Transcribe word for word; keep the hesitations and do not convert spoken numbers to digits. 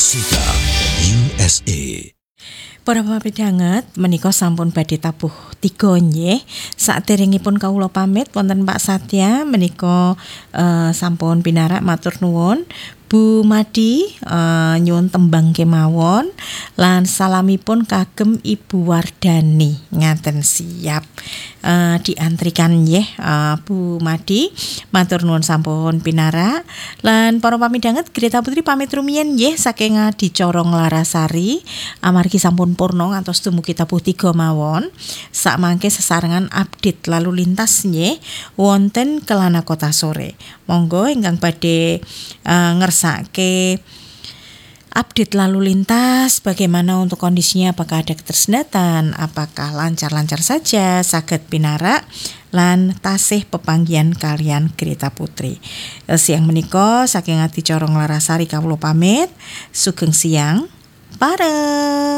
Masika U S A. Para pamithanget menika sampun badhe tabuh tiga nggih. Saderengipun kawula pamit wonten Pak Satya menika uh, sampun pinarak matur nuwun. Bu Madi uh, nyuwun tembang kemawon lan salamipun kagem Ibu Wardani ngaten siap uh, diantrikan nggih uh, Bu Madi matur nuwun sampun pinarak lan para pamithanget Greta Putri pamit rumiyin nggih saking Adicara Larasari amargi sampun purna ngantos dumugi tabuh tiga mawon sakmangke sesarengan update lalu lintas nggih wonten Kelana Kota Sore. Monggo ingkang badhe uh, ngersake update lalu lintas bagaimana untuk kondisinya, apakah ada ketersendatan, apakah lancar-lancar saja, saged pinarak lan tasih pepanggihan kalian Greta Putri. Siang menika saking Adicara Larasari kawula pamit, sugeng siang pareng.